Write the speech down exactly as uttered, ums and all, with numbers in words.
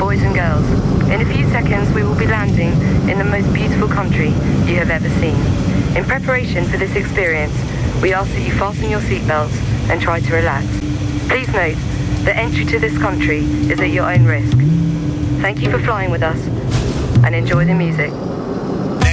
boys and girls. In a few seconds we will be landing in the most beautiful country you have ever seen. In preparation for this experience, we ask that you fasten your seatbelts and try to relax. Please note that entry to this country is at your own risk. Thank you for flying with us and enjoy the music.